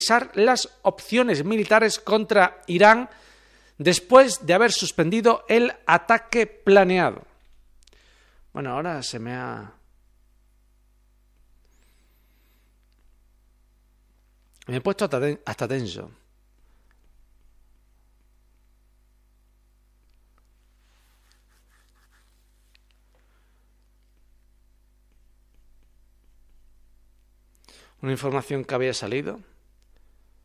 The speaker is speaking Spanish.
revisar las opciones militares contra Irán después de haber suspendido el ataque planeado. Bueno, ahora se me ha... Me he puesto hasta tenso. Una información que había salido.